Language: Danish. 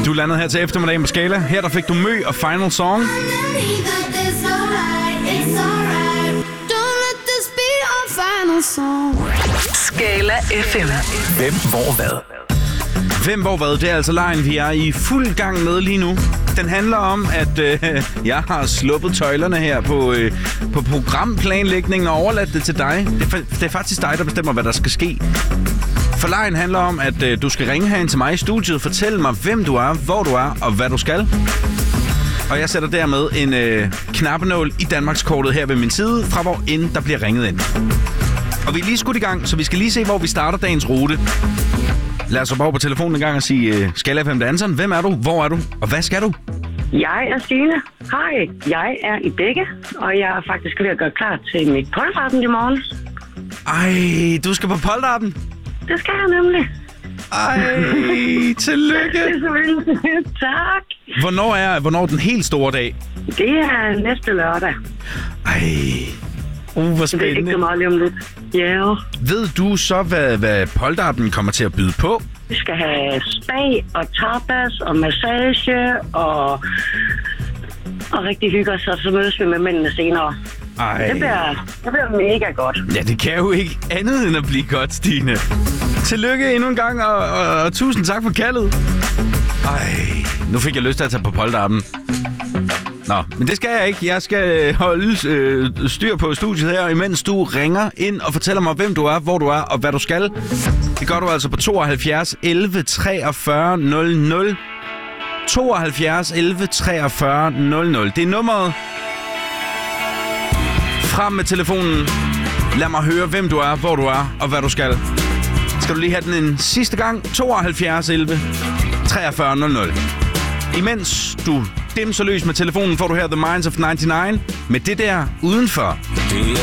Du landede her til eftermiddagen på Skala. Her der fik du Mø og Final Song. Skala FM. Hvem, hvor, hvad? Hvem, hvor, hvad? Det er altså lejen, vi er i fuld gang med lige nu. Den handler om, at jeg har sluppet tøjlerne her på programplanlægningen og overladt det til dig. Det er faktisk dig, der bestemmer, hvad der skal ske. For lejen handler om, at du skal ringe herind til mig i studiet, fortælle mig, hvem du er, hvor du er og hvad du skal. Og jeg sætter dermed en knappenål i Danmarkskortet her ved min side, fra hvor end der bliver ringet ind. Og vi er lige skudt i gang, så vi skal lige se, hvor vi starter dagens rute. Lad os hoppe over på telefonen en gang og sige, Skala FM danseren, hvem er du, hvor er du, og hvad skal du? Jeg er Stine. Hej, jeg er i Bække, og jeg er faktisk ved at gøre klar til mit polterappen i morgen. Ej, du skal på polterappen? Det skal jeg nemlig. Ej, tillykke. Det er selvfølgelig. Tak. Hvornår er den helt store dag? Det er næste lørdag. Ej, hvor spændende. Det er ikke så meget lige om lidt. Ja. Ved du så, hvad polterappen kommer til at byde på? Vi skal have spa og tapas og massage og rigtig hygge os, og så mødes vi med mændene senere. Ej. Det bliver mega godt. Ja, det kan jo ikke andet end at blive godt, Stine. Tillykke endnu en gang, og tusind tak for kaldet. Ej, nu fik jeg lyst til at tage på polterappen. Nå, men det skal jeg ikke. Jeg skal holde styr på studiet her, imens du ringer ind og fortæller mig, hvem du er, hvor du er og hvad du skal. Det gør du altså på 72 11 43 00. 72 11 43 00. Det er nummeret. Frem med telefonen. Lad mig høre, hvem du er, hvor du er og hvad du skal. Skal du lige have den en sidste gang? 72 11 43 00. Imens du dimser løs med telefonen, får du her The Minds of 99 med det der udenfor. Det